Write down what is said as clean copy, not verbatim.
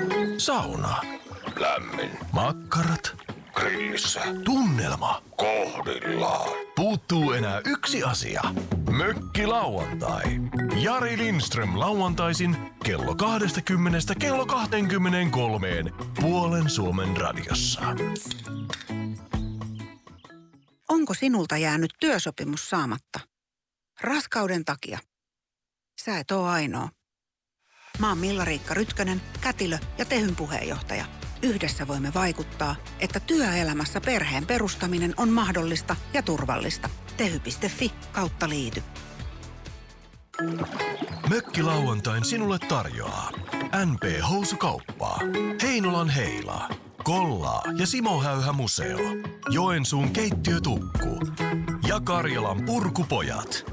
Sauna. Lämmin. Makkarat. Grillissä. Tunnelma. Kohdillaan. Puuttuu enää yksi asia. Mökkilauantai. Jari Lindström lauantaisin kello 20 kello 23 puolen Suomen radiossa. Onko sinulta jäänyt työsopimus saamatta? Raskauden takia. Sä et oo ainoa. Mä oon Milla-Riikka Rytkönen, kätilö ja Tehyn puheenjohtaja. Yhdessä voimme vaikuttaa, että työelämässä perheen perustaminen on mahdollista ja turvallista. Tehy.fi/liity. Mökkilauantain sinulle tarjoaa NP Housukauppaa, Heinolan Heilaa, Kollaa ja Simo Häyhä Museo, Joensuun keittiötukku ja Karjalan Purkupojat.